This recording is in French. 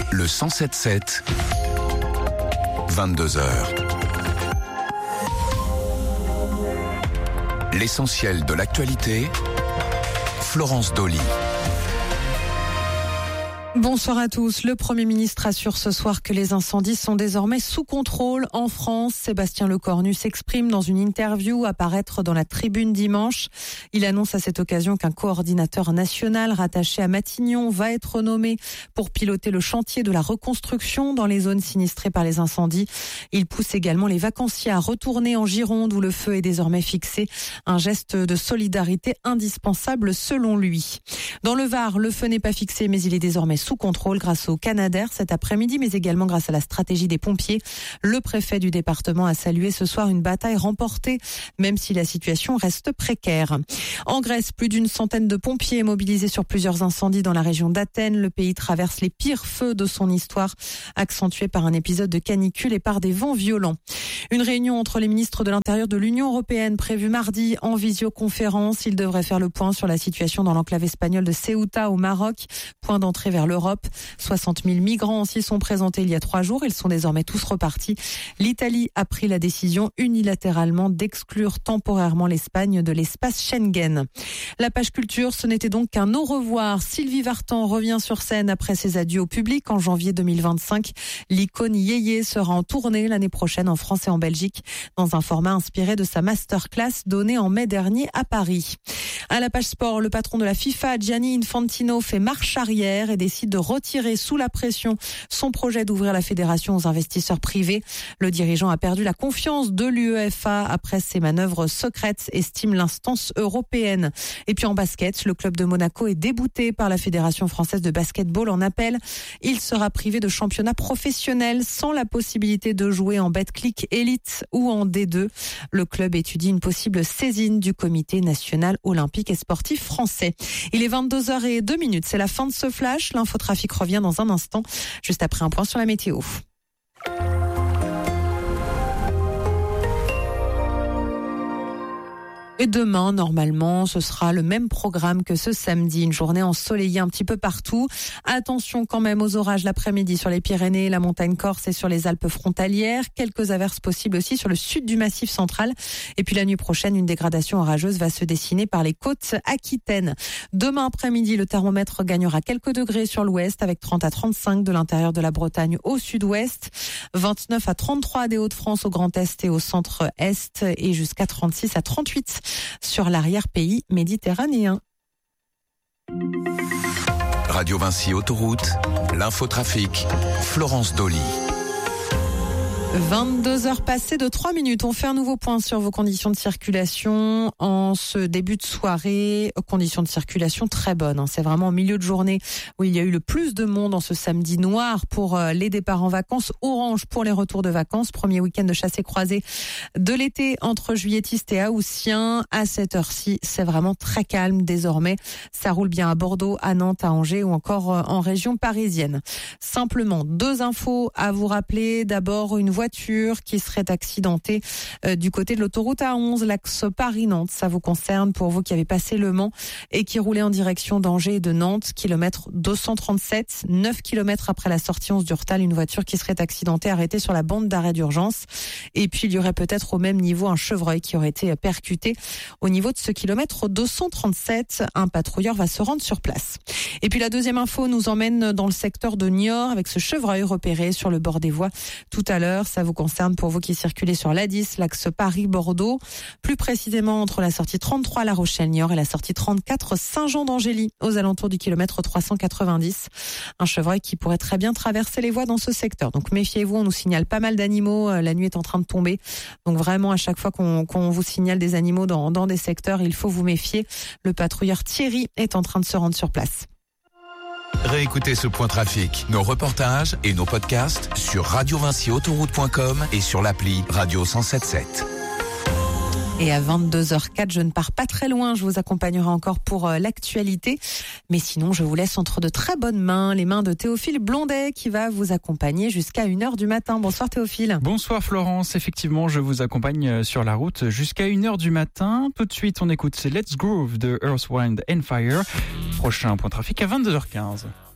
Le 107.7, 22h. L'essentiel de l'actualité, Florence Dolly. Bonsoir à tous. Le Premier ministre assure ce soir que les incendies sont désormais sous contrôle en France. Sébastien Lecornu s'exprime dans une interview à paraître dans la Tribune dimanche. Il annonce à cette occasion qu'un coordinateur national rattaché à Matignon va être nommé pour piloter le chantier de la reconstruction dans les zones sinistrées par les incendies. Il pousse également les vacanciers à retourner en Gironde où le feu est désormais fixé. Un geste de solidarité indispensable selon lui. Dans le Var, le feu n'est pas fixé mais il est désormais sous contrôle grâce au Canadair cet après-midi, mais également grâce à la stratégie des pompiers. Le préfet du département a salué ce soir une bataille remportée, même si la situation reste précaire. En Grèce, plus d'une centaine de pompiers mobilisés sur plusieurs incendies dans la région d'Athènes. Le pays traverse les pires feux de son histoire, accentués par un épisode de canicule et par des vents violents. Une réunion entre les ministres de l'Intérieur de l'Union européenne prévue mardi en visioconférence. Ils devraient faire le point sur la situation dans l'enclave espagnole de Ceuta au Maroc, point d'entrée vers l'Europe. 60 000 migrants s'y sont présentés il y a 3 jours. Ils sont désormais tous repartis. L'Italie a pris la décision unilatéralement d'exclure temporairement l'Espagne de l'espace Schengen. La page culture, ce n'était donc qu'un au revoir. Sylvie Vartan revient sur scène après ses adieux au public en janvier 2025. L'icône Yéyé sera en tournée l'année prochaine en France et en Belgique dans un format inspiré de sa masterclass donnée en mai dernier à Paris. À la page sport, le patron de la FIFA, Gianni Infantino, fait marche arrière et décide de retirer sous la pression son projet d'ouvrir la fédération aux investisseurs privés. Le dirigeant a perdu la confiance de l'UEFA après ses manœuvres secrètes, estime l'instance européenne. Et puis en basket, le club de Monaco est débouté par la Fédération française de basketball en appel. Il sera privé de championnat professionnel sans la possibilité de jouer en Betclic Elite ou en D2. Le club étudie une possible saisine du comité national olympique et sportif français. Il est 22h02, c'est la fin de ce flash. L'infotrafic revient dans un instant, juste après un point sur la météo. Et demain, normalement, ce sera le même programme que ce samedi. Une journée ensoleillée un petit peu partout. Attention quand même aux orages l'après-midi sur les Pyrénées, la montagne corse et sur les Alpes frontalières. Quelques averses possibles aussi sur le sud du Massif central. Et puis la nuit prochaine, une dégradation orageuse va se dessiner par les côtes aquitaines. Demain après-midi, le thermomètre gagnera quelques degrés sur l'ouest avec 30 à 35 de l'intérieur de la Bretagne au sud-ouest. 29 à 33 des Hauts-de-France au Grand Est et au centre-est et jusqu'à 36 à 38 sur l'arrière-pays méditerranéen. Radio Vinci Autoroute, l'infotrafic, Florence Dolly. 22h passées de 3 minutes. On fait un nouveau point sur vos conditions de circulation en ce début de soirée. Conditions de circulation très bonnes. C'est vraiment au milieu de journée où il y a eu le plus de monde en ce samedi noir pour les départs en vacances. Orange pour les retours de vacances. Premier week-end de chassé-croisé de l'été entre juilletistes et haussiens. À cette heure-ci, c'est vraiment très calme désormais. Ça roule bien à Bordeaux, à Nantes, à Angers ou encore en région parisienne. Simplement, 2 infos à vous rappeler. D'abord, une voiture qui serait accidentée du côté de l'autoroute A11, l'axe Paris-Nantes. Ça vous concerne pour vous qui avez passé Le Mans et qui roulez en direction d'Angers et de Nantes, kilomètre 237, 9 kilomètres après la sortie 11 d'Urtal, une voiture qui serait accidentée, arrêtée sur la bande d'arrêt d'urgence. Et puis il y aurait peut-être au même niveau un chevreuil qui aurait été percuté au niveau de ce kilomètre 237. Un patrouilleur va se rendre sur place. Et puis la deuxième info nous emmène dans le secteur de Niort avec ce chevreuil repéré sur le bord des voies tout à l'heure. Ça vous concerne pour vous qui circulez sur l'A10, l'axe Paris-Bordeaux, plus précisément entre la sortie 33 La Rochelle-Niort et la sortie 34 Saint-Jean d'Angély, aux alentours du kilomètre 390. Un chevreuil qui pourrait très bien traverser les voies dans ce secteur. Donc méfiez-vous, on nous signale pas mal d'animaux, la nuit est en train de tomber. Donc vraiment, à chaque fois qu'on vous signale des animaux dans des secteurs, il faut vous méfier. Le patrouilleur Thierry est en train de se rendre sur place. Réécoutez ce point trafic, nos reportages et nos podcasts sur radiovinciautoroute.com et sur l'appli Radio 107.7. Et à 22h04, je ne pars pas très loin, je vous accompagnerai encore pour l'actualité. Mais sinon, je vous laisse entre de très bonnes mains, les mains de Théophile Blondet qui va vous accompagner jusqu'à 1h du matin. Bonsoir Théophile. Bonsoir Florence, effectivement, je vous accompagne sur la route jusqu'à 1h du matin. Tout de suite, on écoute Let's Groove de Earth, Wind and Fire. Prochain point trafic à 22h15.